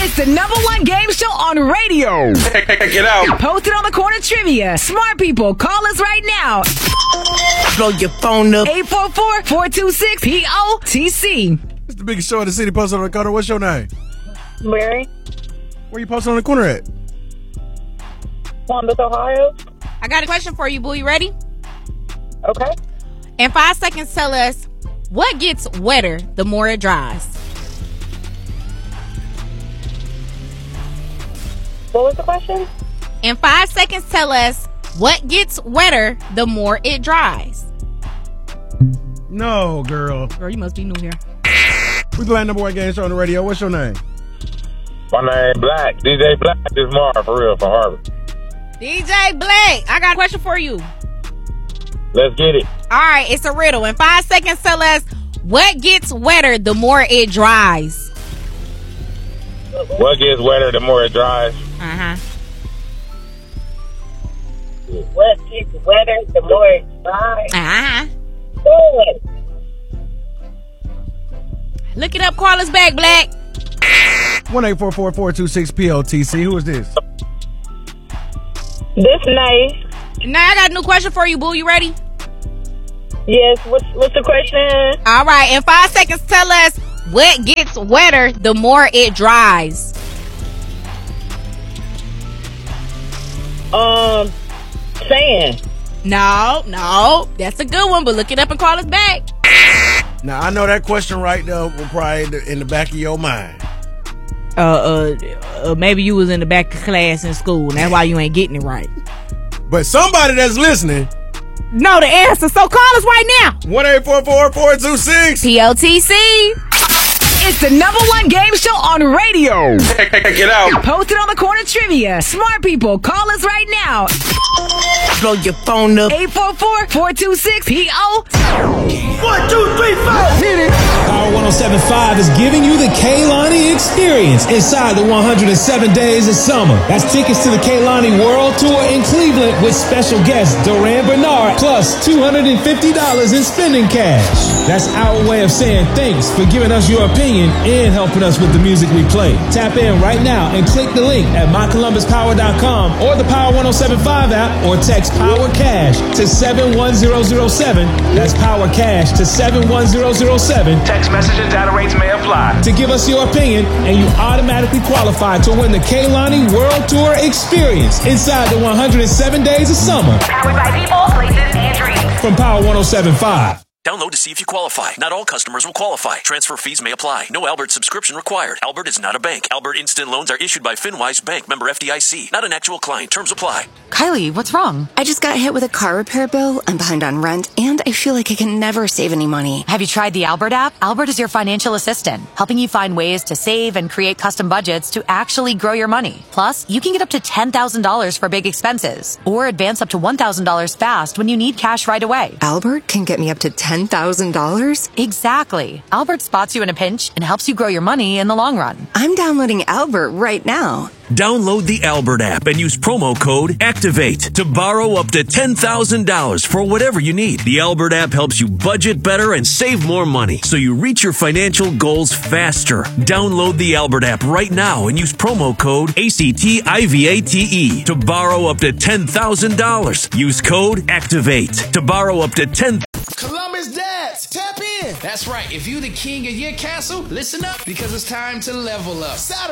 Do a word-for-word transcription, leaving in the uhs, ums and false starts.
It's the number one game show on radio. Check it out. Posted on the corner trivia. Smart people, call us right now. Blow your phone up. eight four four, four two six, P O T C. It's the biggest show in the city. Posted on the corner. What's your name? Mary. Where you posted on the corner at? Columbus, Ohio. I got a question for you, boo. You ready? Okay. In five seconds, tell us what gets wetter the more it dries. What was the question? In five seconds, tell us what gets wetter the more it dries. No, girl. Girl, you must be new here. We playing number one game show on the radio. What's your name? My name Black. D J Black is Marv, for real, from Harvard. D J Black, I got a question for you. Let's get it. All right, it's a riddle. In five seconds, tell us what gets wetter the more it dries. What gets wetter the more it dries? Uh-huh. What gets wetter the more it dries? Uh-huh. Good. Look it up. Call us back, Black. one eight four four, four two six, P O T C. Who is this? This nice. Now I got a new question for you, boo. You ready? Yes. What's what's the question? All right. In five seconds, tell us what gets wetter the more it dries. Um, sand. No, no. That's a good one, but look it up and call us back. Now, I know that question right there was probably in the, in the back of your mind. Uh, uh, uh, maybe you was in the back of class in school, and that's why you ain't getting it right. But somebody that's listening know the answer, so call us right now. one eight four four, four two six, P O T C. It's the number one game show on radio. Check it out. Posted on the corner trivia. Smart people, call us right now. Blow your phone up. eight four four, four two six, P O. One, two, three, four. Hit it. Power one oh seven point five is giving you the Kehlani experience inside the one hundred seven days of summer. That's tickets to the Kehlani World Tour in Cleveland with special guest Duran Bernard plus two hundred fifty dollars in spending cash. That's our way of saying thanks for giving us your opinion and helping us with the music we play. Tap in right now and click the link at my columbus power dot com or the Power one oh seven point five app or text Power Cash to seven one zero zero seven. That's Power Cash to seven one zero zero seven. Text message and data rates may apply. To give us your opinion, and you automatically qualify to win the Kehlani World Tour experience inside the one hundred seven days of summer. Powered by people, places, and dreams. From Power one oh seven point five. Download to see if you qualify. Not all customers will qualify. Transfer fees may apply. No Albert subscription required. Albert is not a bank. Albert Instant Loans are issued by FinWise Bank, member F D I C. Not an actual client. Terms apply. Kylie, what's wrong? I just got hit with a car repair bill. I'm behind on rent, and I feel like I can never save any money. Have you tried the Albert app? Albert is your financial assistant, helping you find ways to save and create custom budgets to actually grow your money. Plus, you can get up to ten thousand dollars for big expenses, or advance up to one thousand dollars fast when you need cash right away. Albert can get me up to ten thousand dollars? Exactly. Albert spots you in a pinch and helps you grow your money in the long run. I'm downloading Albert right now. Download the Albert app and use promo code ACTIVATE to borrow up to ten thousand dollars for whatever you need. The Albert app helps you budget better and save more money so you reach your financial goals faster. Download the Albert app right now and use promo code ACTIVATE to borrow up to ten thousand dollars. Use code ACTIVATE to borrow up to ten thousand dollars. Columbus Dads, tap in. That's right. If you the king of your castle, listen up because it's time to level up. Saturday.